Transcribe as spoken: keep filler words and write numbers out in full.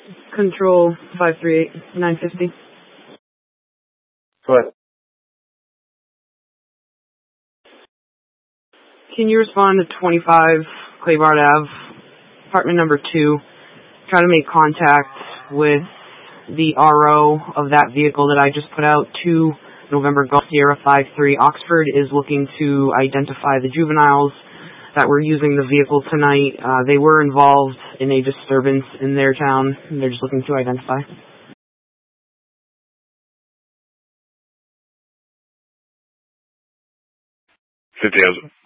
Control five three eight nine fifty. Go ahead. Can you respond to twenty-five Claybard Ave, apartment number two? Try to make contact with the R O of that vehicle that I just put out to November Golf Sierra five three. Oxford is looking to identify the juveniles that were using the vehicle tonight. Uh, they were involved in a disturbance in their town, and they're just looking to identify. fifty